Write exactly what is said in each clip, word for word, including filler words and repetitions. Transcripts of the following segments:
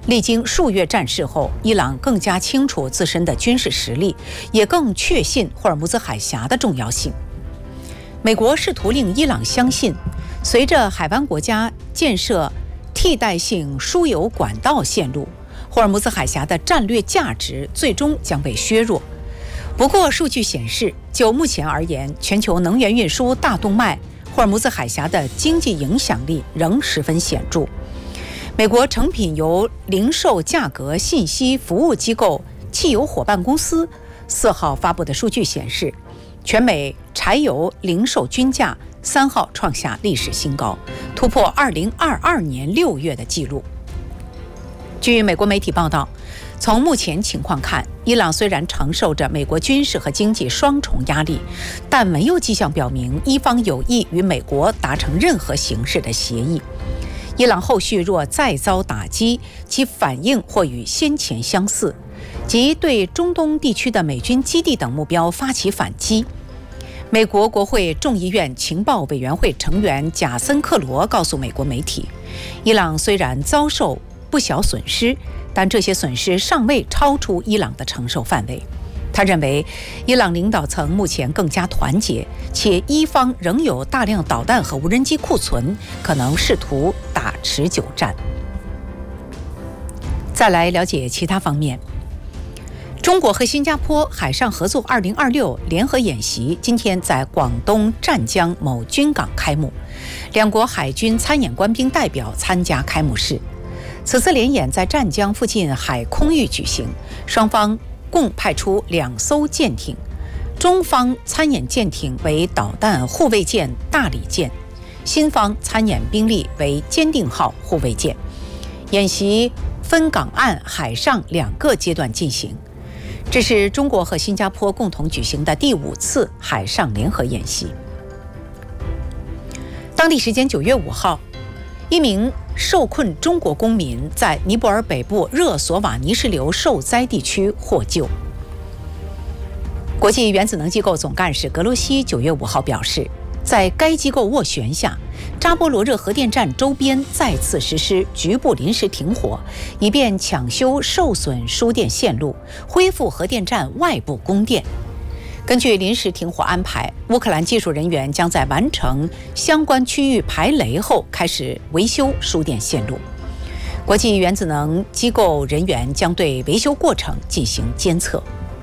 历经数月战事后，伊朗更加清楚自身的军事实力，也更确信霍尔木兹海峡的重要性。美国试图令伊朗相信，随着海湾国家建设替代性输油管道线路，霍尔木兹海峡的战略价值最终将被削弱。不过，数据显示，就目前而言，全球能源运输大动脉霍尔木兹海峡的经济影响力仍十分显著。美国成品油零售价格信息服务机构汽油伙伴公司四号发布的数据显示，全美柴油零售均价三号创下历史新高，突破二零二二年六月的纪录。据美国媒体报道，从目前情况看，伊朗虽然承受着美国军事和经济双重压力，但没有迹象表明伊方有意与美国达成任何形式的协议。伊朗后续若再遭打击，其反应或与先前相似，即对中东地区的美军基地等目标发起反击。美国国会众议院情报委员会成员贾森克罗告诉美国媒体，伊朗虽然遭受不小损失，但这些损失尚未超出伊朗的承受范围。他认为，伊朗领导层目前更加团结，且伊方仍有大量导弹和无人机库存，可能试图打持久战。再来了解其他方面。中国和新加坡海上合作二零二六联合演习今天在广东湛江某军港开幕，两国海军参演官兵代表参加开幕式。此次联演在湛江附近海空域举行，双方共派出两艘舰艇，中方参演舰艇为导弹护卫舰大理舰，新方参演兵力为坚定号护卫舰。演习分港岸、海上两个阶段进行。这是中国和新加坡共同举行的第五次海上联合演习。当地时间九月五号，一名受困中国公民在尼泊尔北部热索瓦尼石流受灾地区获救。国际原子能机构总干事格罗西九月五号表示，在该机构斡旋下，扎波罗热核电站周边再次实施局部临时停火，以便抢修受损输电线路，恢复核电站外部供电。根据临时停火安排，乌克兰技术人员将在完成相关区域排雷后开始维修输电线路。国际原子能机构人员将对维修过程进行监测。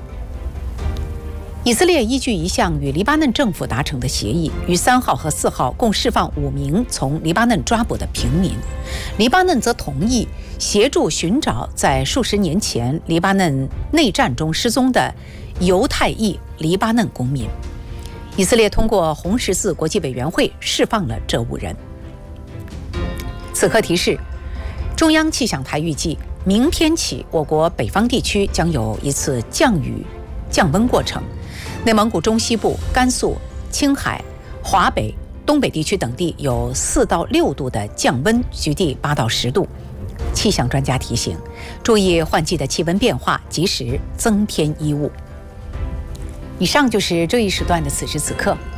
以色列依据一项与黎巴嫩政府达成的协议，于三号和四号共释放五名从黎巴嫩抓捕的平民。黎巴嫩则同意协助寻找在数十年前黎巴嫩内战中失踪的犹太裔黎巴嫩公民。以色列通过红十字国际委员会释放了这五人。此刻提示，中央气象台预计，明天起我国北方地区将有一次降雨降温过程。内蒙古中西部、甘肃、青海、华北、东北地区等地有四到六度的降温，局地八到十度。气象专家提醒，注意换季的气温变化，及时增添衣物。以上就是这一时段的此时此刻。